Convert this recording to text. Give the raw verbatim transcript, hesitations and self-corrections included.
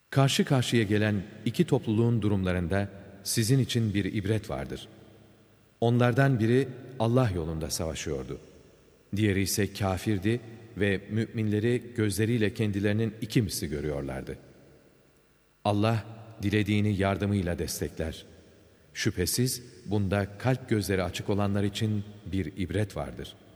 Karşı karşıya gelen iki topluluğun durumlarında sizin için bir ibret vardır. Onlardan biri Allah yolunda savaşıyordu. Diğeri ise kâfirdi ve müminleri gözleriyle kendilerinin iki misli görüyorlardı. Allah dilediğini yardımıyla destekler. Şüphesiz bunda kalp gözleri açık olanlar için bir ibret vardır.''